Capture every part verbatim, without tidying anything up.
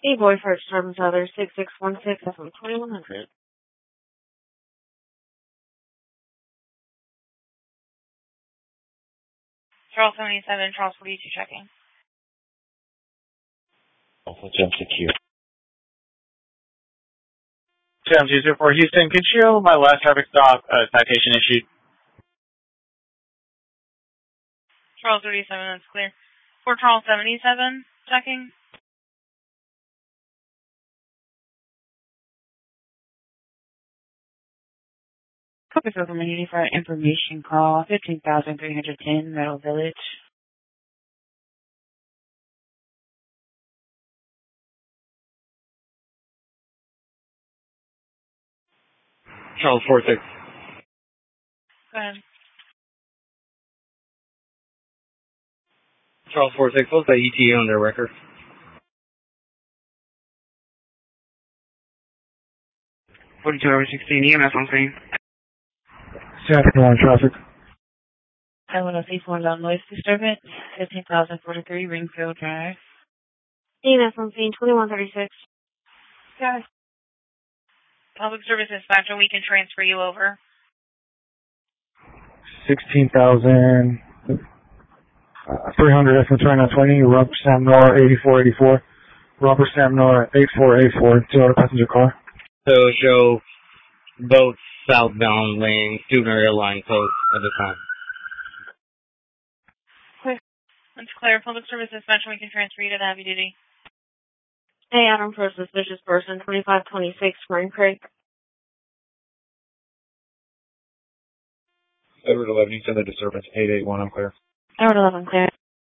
A boy first term other six six one six from twenty one hundred. Charles seventy-seven, Charles forty-two checking. Alpha Jump Secure. Sam two zero four Houston, could you show my last traffic stop uh, citation issued? Charles thirty-seven, that's clear. For Charles seventy-seven, checking. Copy for community for information call, fifteen thousand three hundred ten, Meadow Village. Charles four six. Go ahead. Charles four six, what's the E T A on their record? forty-two over sixteen, E M S on scene. Traffic one traffic. I want to see for noise disturbance, fifteen thousand forty-three, Ringfield Drive. E M S on scene twenty-one thirty-six. Got it. Public Service Dispatcher, we can transfer you over. sixteen thousand three hundred F M twenty-nine twenty, Robert Sam Nora eighty-four eighty-four. Robert Sam Nora eighty-four eighty-four, Toyota passenger car. So show both southbound lanes, student airline codes at the time. Clear. That's clear. Public Service Dispatcher, we can transfer you to the heavy duty. Hey, Adam for a suspicious person, twenty-five twenty-six, Spring Creek. Edward eleven, you send the disturbance, eight eight one, I'm clear. Edward eleven, clear.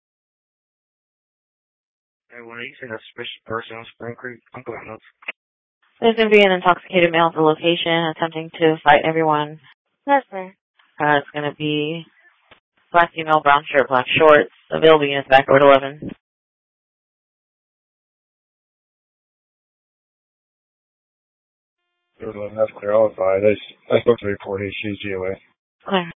Hey, when you send a suspicious person on Spring Creek, I'm clear notes. There's going to be an intoxicated male at the location attempting to fight everyone. That's fair. Uh, it's going to be black female, brown shirt, black shorts. Available units back over to eleven. Edward eleven, that's clear. I'll advise. I, I spoke to the report. She's G O A. Clear.